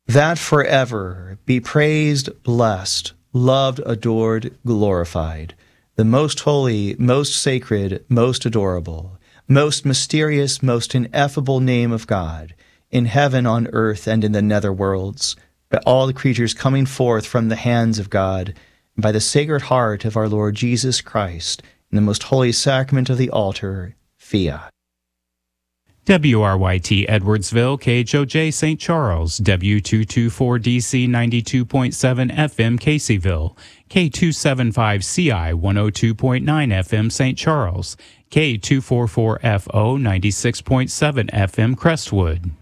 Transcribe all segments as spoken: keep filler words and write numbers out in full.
that forever be praised, blessed, loved, adored, glorified, the most holy, most sacred, most adorable, most mysterious, most ineffable name of God, in heaven, on earth, and in the nether worlds, by all the creatures coming forth from the hands of God, and by the Sacred Heart of our Lord Jesus Christ, in the most holy sacrament of the altar, fiat. W R Y T Edwardsville, K H O J Saint Charles, W two twenty-four D C ninety-two point seven F M Caseyville, K two seventy-five C I one oh two point nine F M Saint Charles, K two forty-four F O ninety-six point seven F M Crestwood.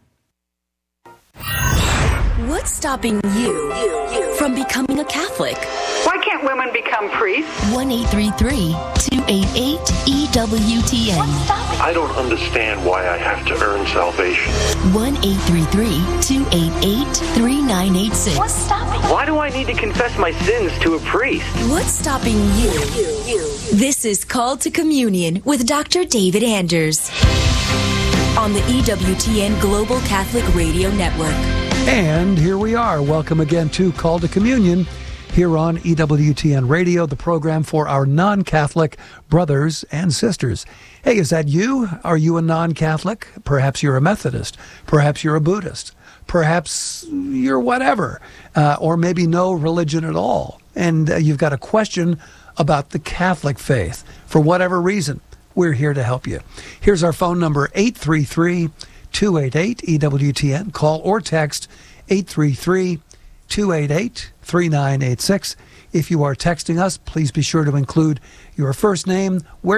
What's stopping you from becoming a Catholic? Why can't women become priests? one eight three three, two eight eight, E W T N. I don't understand why I have to earn salvation. one eight three three, two eight eight, three nine eight six. What's stopping? Why do I need to confess my sins to a priest? What's stopping you? This is Called to Communion with Doctor David Anders on the E W T N Global Catholic Radio Network. And here we are. Welcome again to Call to Communion here on E W T N Radio, the program for our non-Catholic brothers and sisters. Hey, is that you? Are you a non-Catholic? Perhaps you're a Methodist. Perhaps you're a Buddhist. Perhaps you're whatever, uh, or maybe no religion at all. And uh, you've got a question about the Catholic faith. For whatever reason, we're here to help you. Here's our phone number, eight three three, two eight eight, E W T N. Call or text eight three three, two eight eight, three nine eight six. If you are texting us, please be sure to include your first name, where